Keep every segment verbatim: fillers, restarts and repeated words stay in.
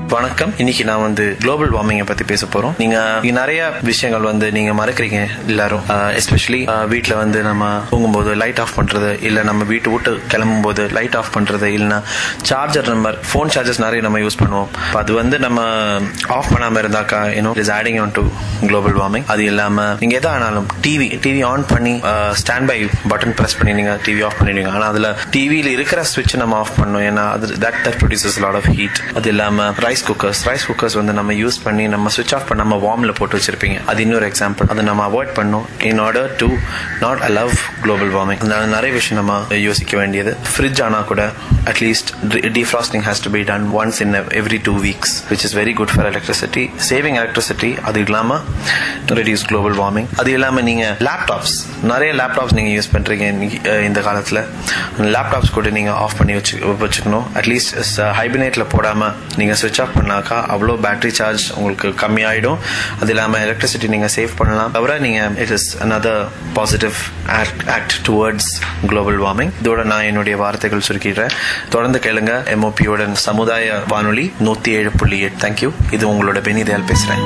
வணக்கம். இன்னைக்கு நான் வந்து குளோபல் வார்மிங்கை பத்தி பேச போறோம். நீங்க நிறைய விஷயங்கள் வந்து நீங்க மறக்கிறீங்க எல்லாரும். எஸ்பெஷலி வீட்டுல வந்து நம்ம தூங்கும்போது லைட் ஆஃப் பண்றது, இல்ல நம்ம வீட்டு விட்டு கிளம்பும் போது லைட் ஆஃப் பண்றது, இல்லைன்னா சார்ஜர் நம்ம போன் சார்ஜர்ஸ் நிறைய நம்ம யூஸ் பண்ணுவோம். அது வந்து நம்ம ஆஃப் பண்ணாம இருந்தாக்கா you know is adding on to global warming. அது இல்லாம நீங்க எதா ஆனாலும் டிவி டிவி ஆன் பண்ணி ஸ்டாண்ட் பை பட்டன் பிரஸ் பண்ணி நீங்க டிவி ஆஃப் பண்ணிடுவீங்க. ஆனா அதுல டிவியில இருக்கிற ஸ்விட்ச் நம்ம ஆஃப் பண்ணணும். ஏன்னா அது that that produces lot of heat. அது இல்லாம ரைஸ் குக்கர்ஸ் ரைஸ் குக்கர்ஸ் வந்து நம்ம யூஸ் பண்ணி நம்ம ஸ்விட்ச் ஆஃப் பண்ணாம வார்ம்ல போட்டு வச்சிருப்பீங்க. அது இன்னொரு எக்ஸாம்பிள். அதை நம்ம அவாய்ட் பண்ணணும் in order to not allow global warming. நிறைய விஷயம் நம்ம யோசிக்க வேண்டியது. ஃப்ரிட்ஜ் ஆனா கூட at least defrosting has to be done once in every two weeks, which is very good for electricity, saving electricity. அது இல்லாம reduce global warming. அது இல்லாம நீங்க லேப்டாப்ஸ் நிறைய லேப்டாப்ஸ் நீங்க யூஸ் பண்றீங்க இந்த காலத்துல. லேப்டாப்ஸ் கூட நீங்க ஆஃப் பண்ணி வச்சு வச்சுக்கணும். அட்லீஸ்ட் ஹைபினேட்ல போடாம நீங்க ஸ்விட்ச் ஆஃப் பண்ணாக்கா அவ்வளோ பேட்டரி சார்ஜ் உங்களுக்கு கம்மியாயிடும். அது இல்லாம எலக்ட்ரிசிட்டி நீங்க சேவ் பண்ணலாம். தவிர நீங்க it is another positive act towards global warming. இதோட நான் என்னுடைய வார்த்தைகள் சுருக்கிடுறேன். தொடர்ந்து கேளுங்க எம்ஓபியோட சமுதாய வானொலி நூத்தி ஏழு புள்ளி எட்டு. தேங்க்யூ. இது உங்களோட பெனிதயால் பேசுறேன்.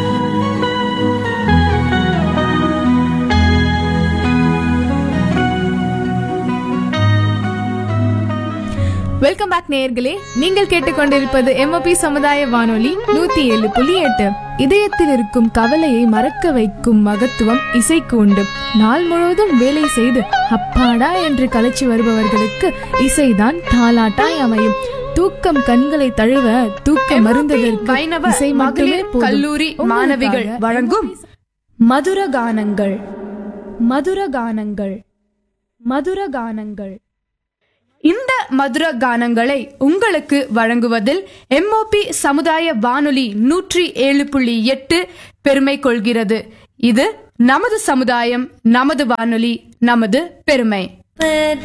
வெல்கம் பேக் நேயர்களே. நீங்கள் கேட்டுக்கொண்டிருப்பது எம்ஓபி சமுதாய வானொலி நூத்தி ஏழு புள்ளி எட்டு. இதயத்தில் இருக்கும் கவலையை மறக்க வைக்கும் மகத்துவம் இசைக்கு உண்டு. நாள் முழுவதும் வேலை செய்து அப்பாடா என்று கலைச்சி வருபவர்களுக்கு இசைதான் தாலாட்டாய் அமையும். தூக்கம் கண்களை தழுவ தூக்க மருந்ததற்கு இசை மகளிர் கல்லூரி மாணவிகள் வழங்கும் மதுர கானங்கள். மதுர கானங்கள் மதுர கானங்கள் இந்த மதுர கானங்களை உங்களுக்கு வழங்குவதில் எம்ஓபி சமுதாய வானொலி நூற்றி ஏழு புள்ளி எட்டு பெருமை கொள்கிறது. இது நமது சமுதாயம், நமது வானொலி, நமது பெருமை.